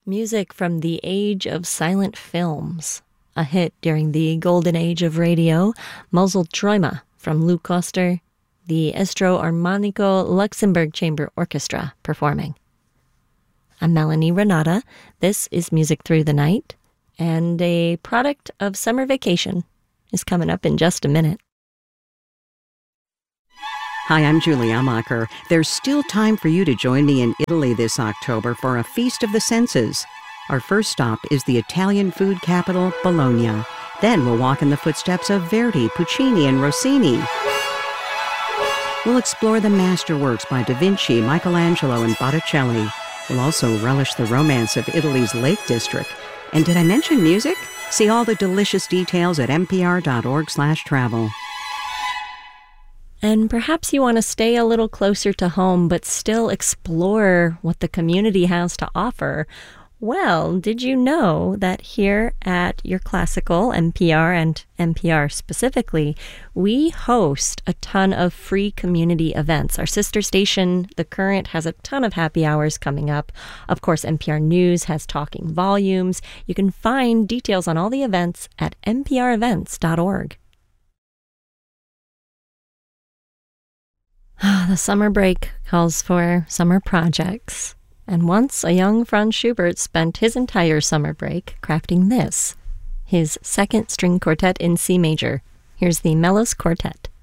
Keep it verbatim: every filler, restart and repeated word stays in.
Music from the age of silent films. A hit during the golden age of radio, Muzzled Träume from Lou Koster, the Estro Armonico Luxembourg Chamber Orchestra performing. I'm Melanie Renata. This is Music Through the Night, and a product of summer vacation is coming up in just a minute. Hi, I'm Julie Amacher. There's still time for you to join me in Italy this October for a feast of the senses. Our first stop is the Italian food capital, Bologna. Then we'll walk in the footsteps of Verdi, Puccini, and Rossini. We'll explore the masterworks by Da Vinci, Michelangelo, and Botticelli. We'll also relish the romance of Italy's Lake District. And did I mention music? See all the delicious details at npr.org slash travel. And perhaps you want to stay a little closer to home, but still explore what the community has to offer. Well, did you know that here at Your Classical, N P R, and N P R specifically, we host a ton of free community events. Our sister station, The Current, has a ton of happy hours coming up. Of course, N P R News has Talking Volumes. You can find details on all the events at n p r events dot org. The summer break calls for summer projects. And once a young Franz Schubert spent his entire summer break crafting this, his second string quartet in C major. Here's the Melos Quartet.